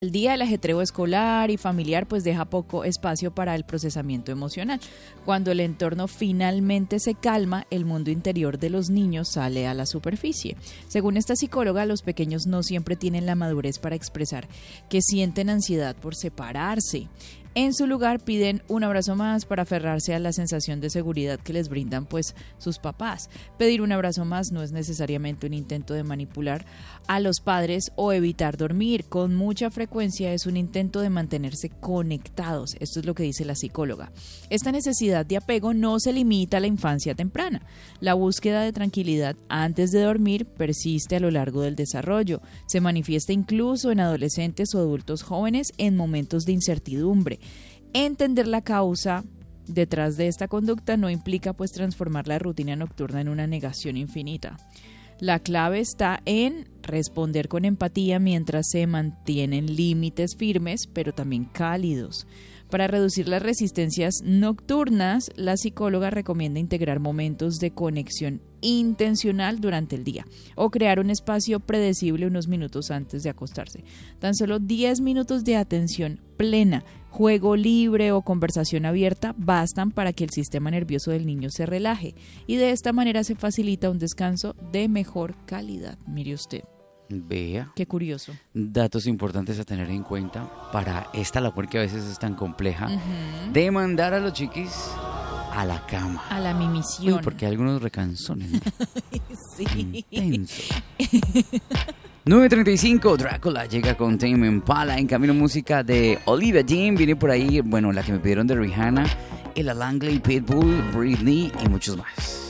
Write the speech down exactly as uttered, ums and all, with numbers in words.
El día del ajetreo escolar y familiar pues deja poco espacio para el procesamiento emocional. Cuando el entorno finalmente se calma, el mundo interior de los niños sale a la superficie. Según esta psicóloga, los pequeños no siempre tienen la madurez para expresar que sienten ansiedad por separarse. En su lugar piden un abrazo más para aferrarse a la sensación de seguridad que les brindan pues sus papás. Pedir un abrazo más no es necesariamente un intento de manipular a los padres o evitar dormir. Con mucha frecuencia es un intento de mantenerse conectados. Esto es lo que dice la psicóloga. Esta necesidad de apego no se limita a la infancia temprana. La búsqueda de tranquilidad antes de dormir persiste a lo largo del desarrollo. Se manifiesta incluso en adolescentes o adultos jóvenes en momentos de incertidumbre. Entender la causa detrás de esta conducta no implica pues transformar la rutina nocturna en una negación infinita. La clave está en responder con empatía mientras se mantienen límites firmes pero también cálidos. Para reducir las resistencias nocturnas, la psicóloga recomienda integrar momentos de conexión intencional durante el día o crear un espacio predecible unos minutos antes de acostarse. Tan solo diez minutos de atención plena, juego libre o conversación abierta bastan para que el sistema nervioso del niño se relaje y de esta manera se facilita un descanso de mejor calidad. Mire usted. Vea. Qué curioso. Datos importantes a tener en cuenta para esta labor que a veces es tan compleja uh-huh. de mandar a los chiquis a la cama. A la mimisión. Uy, porque hay algunos recanzones. Sí. Intenso. nueve treinta y cinco, Drácula llega con Tame Impala. En camino música de Olivia Dean. Viene por ahí, bueno, la que me pidieron de Rihanna, Ella Langley, Pitbull, Britney y muchos más.